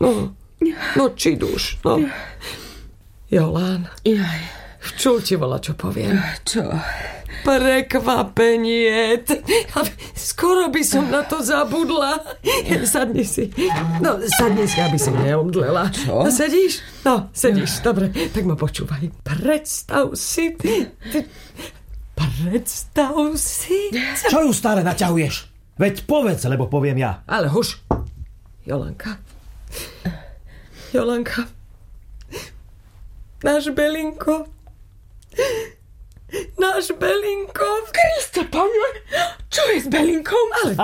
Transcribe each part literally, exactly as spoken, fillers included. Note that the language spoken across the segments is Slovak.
No, no či duš, no. Jolán, čo ti volá, čo poviem? Čo? Prekvapenie. Skoro by som na to zabudla. Sadni si. No, sadni si, aby si neomdlela. Čo? No, sedíš? No, sedíš. Dobre, tak ma počúvaj. Predstav si... Predstav si... Čo ju stále naťahuješ? Veď povedz, lebo poviem ja. Ale huš. Jolanka. Jolanka. Náš Belinko. Náš Belinko. Kriste, pane, čo je s Belinkom? Ale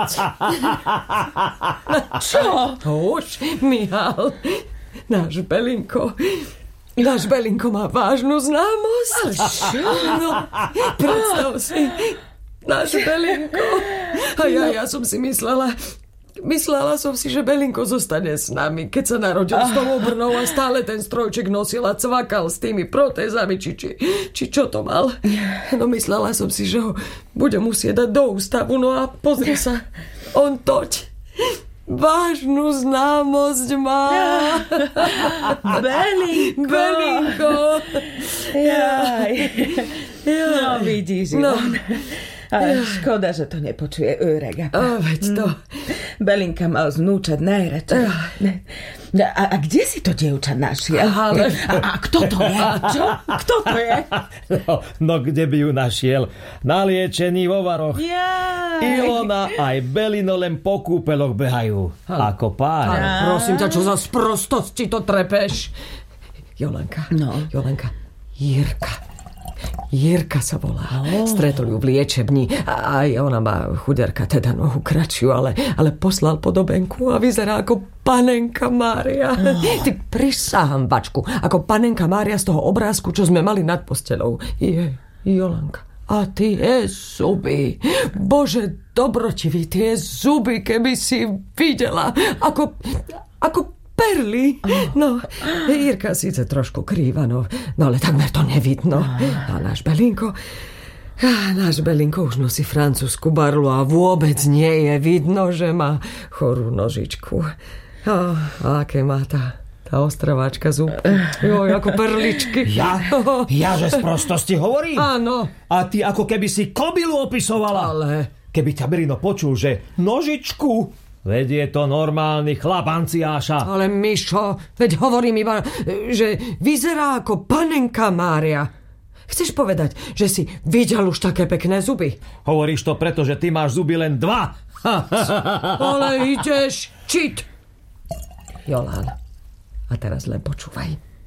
čo? Už, Michal. Náš Belinko. Náš Belinko má vážnu známosť. Ale čo? No, predstav si. Náš Belinko. A ja, ja som si myslela... Myslela som si, že Belinko zostane s nami, keď sa narodil s tou obrnou a stále ten strojček nosil a cvakal s tými protézami, či, či, či čo to mal. No myslela som si, že ho bude musieť dať do ústavu, no a pozri sa, on toť vážnu známosť má. Belinko. Belinko. Jaj. Jaj. No vidíš, No. Ale škoda, že to nepočuje Örega. A veď to. Belinka mal znúčať najradšej. A, a kde si to dievča našiel? Ale... A, a kto to je? Čo? Kto to je? No, no kde by ju našiel? Naliečený vo varoch. Jaj. Ilona aj Belino len po kúpeloch behajú. Ale, ako pár. Ale prosím ťa, čo za sprostosti to trepeš? Jolanka. No. Jolanka. Jirka. Jirka sa volá. Oh. Stretol ju v liečebni. A aj ona má chuderka, teda nohu kratšiu, ale, ale poslal podobenku a vyzerá ako panenka Mária. Oh. Ty prisahám, bačku, ako panenka Mária z toho obrázku, čo sme mali nad posteľou. Je, Jolanka. A tie zuby. Bože, dobrotivý, tie zuby, keby si videla. Ako... ako perly. No, Jirka síce trošku krýva, no, no ale takmer to nevidno. A náš Belinko, a náš Belinko už nosí francúzsku barlu a vôbec nie je vidno, že má chorú nožičku. A, a aké má tá, tá ostrováčka zúbky. Joj, ako perličky. Ja? Ja, že z prostosti hovorím? Áno. A ty ako keby si kobylu opisovala. Ale... Keby ťa Belino počul, že nožičku... Veď je to normálny chlap, Anciáša. Ale Mišo, veď hovorím iba, že vyzerá ako panenka Mária. Chceš povedať, že si videl už také pekné zuby? Hovoríš to preto, že ty máš zuby len dva. Ale ideš čit. Jolán, a teraz len počúvaj.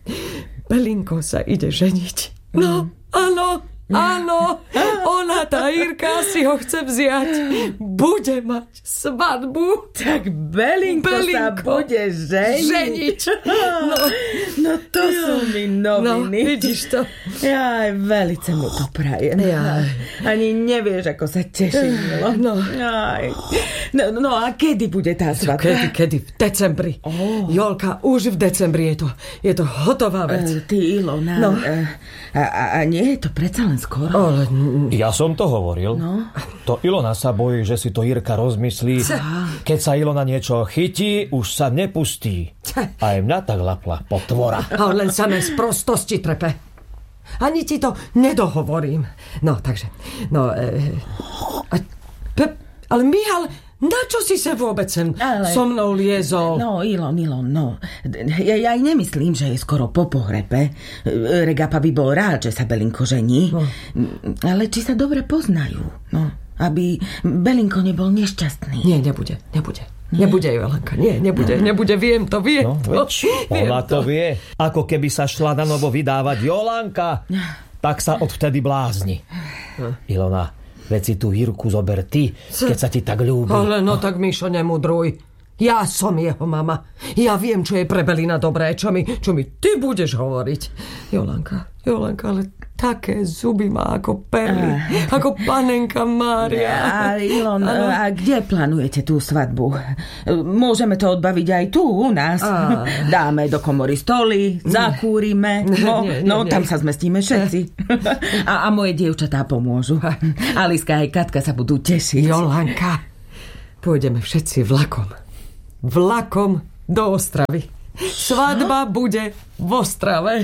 Belinko sa ide ženiť. No, áno. Áno, ona, tá Jirka, si ho chce vziať. Bude mať svadbu. Tak Belinko, Belinko sa bude ženiť. Ženiť. No, no to ja. Sú mi noviny. No, vidíš to. Ja velice mu to prajem. Ja. Ani nevieš, ako sa teším. No. No, no a kedy bude tá svadba? Kedy, kedy? V decembri. Oh. Jolka, už v decembri je to, je to hotová vec. Uh, ty, Ilona, no. uh, a, a, a nie je to predsa len skoro? Ale... Ja som to hovoril. No. To Ilona sa bojí, že si to Jirka rozmyslí. Keď sa Ilona niečo chytí, už sa nepustí. Aj mňa tak lapla potvora. A on len samé z prostosti trepe. Ani ti to nedohovorím. No, takže... No, e, a, pe, ale Michal... Na čo si sa vôbec sem ale, so mnou liezol? No, Ilon, Ilon, no. Ja, ja aj nemyslím, že je skoro po pohrebe. Regapa by bol rád, že sa Belinko žení. No. Ale či sa dobre poznajú? No, aby Belinko nebol nešťastný. Nie, nebude, nebude. Nie? Nebude, Jolanka, nie, nebude, no. nebude, viem to, viem no, to. Viem ona to vie. Ako keby sa šla na novo vydávať Jolanka, tak sa odvtedy blázni. No. Ilona, veď si tú Jirku zober ty, keď sa ti tak ľúbi. Ale no tak, Mišo, nemudruj. Ja som jeho mama. Ja viem, čo je pre Belina dobré, čo mi, čo mi ty budeš hovoriť. Jolanka, Jolanka, ale také zuby má ako perly. Uh. Ako panenka Mária. A Ilon, a kde plánujete tú svadbu? Môžeme to odbaviť aj tu u nás. Uh. Dáme do komory stoly, zakúrime. No, nie, nie, no nie. Tam sa zmestíme všetci. A, a moje dievčatá pomôžu. Aliska aj Katka sa budú tešiť. Jolanka, pôjdeme všetci vlakom. Vlakom do Ostravy. Svadba bude v Ostrave.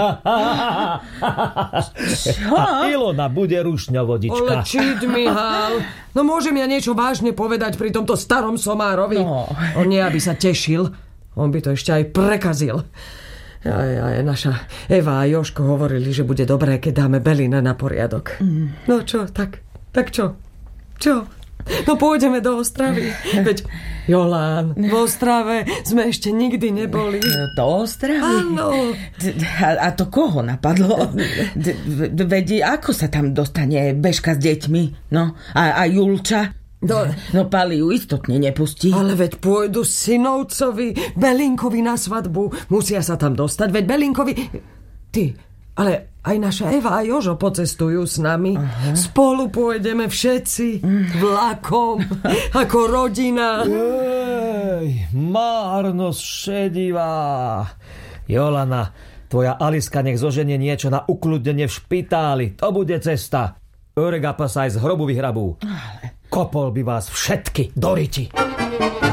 Ilona bude rušňovodička. Ale čít, Mihal. No môžem ja niečo vážne povedať pri tomto starom somárovi? No. On nie, aby sa tešil. On by to ešte aj prekazil. Aj, aj naša Eva a Jožko hovorili, že bude dobré, keď dáme Belina na poriadok. Mm. No čo, tak, tak čo? Čo? No pôjdeme do Ostravy. Veď, Jolán, v Ostrave sme ešte nikdy neboli. Do Ostravy? Áno. A, a to koho napadlo? Veď ako sa tam dostane Bežka s deťmi? No, a, a Julča? No, no Pali ju istotne nepustí. Ale veď pôjdu synovcovi Belinkovi na svadbu. Musia sa tam dostať, veď Belinkovi... Ty, ale aj naša Eva a Jožo pocestujú s nami. Aha. Spolu pôjdeme všetci vlakom, ako rodina. Ej, márnosť šedivá. Jolana, tvoja Aliska nech zoženie niečo na ukľudnenie v špitáli. To bude cesta. Örega sa aj z hrobu vyhrabú. Kopol by vás všetky do riti.